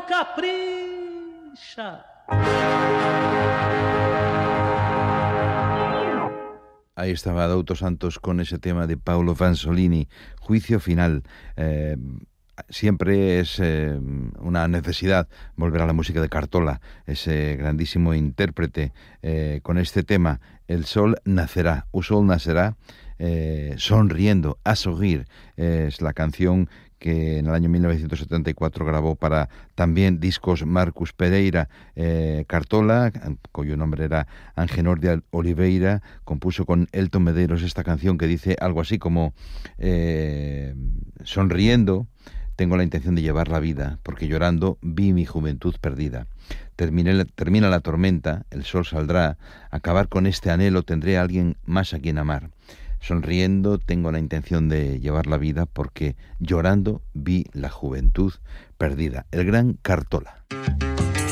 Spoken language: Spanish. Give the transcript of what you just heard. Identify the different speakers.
Speaker 1: capricha.
Speaker 2: Ahí estaba Adouto Santos con ese tema de Paolo Vanzolini, Juicio Final. Siempre es una necesidad volver a la música de Cartola, ese grandísimo intérprete, con este tema, El sol nacerá, o sol nacerá, sonriendo, a sourire, es la canción que en el año 1974 grabó para también discos Marcus Pereira. Cartola, cuyo nombre era Angenor de Oliveira, compuso con Elton Medeiros esta canción que dice algo así como sonriendo tengo la intención de llevar la vida, porque llorando vi mi juventud perdida. Termina la tormenta, el sol saldrá, acabar con este anhelo tendré a alguien más a quien amar. Sonriendo tengo la intención de llevar la vida, porque llorando vi la juventud perdida. El gran Cartola.